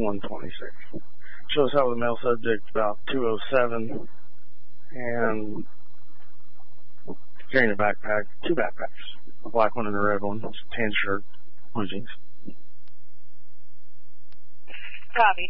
126. Shows how the male subject about 207 and carrying a backpack, 2 backpacks, a black one and a red one, tan shirt, blue jeans. Copy.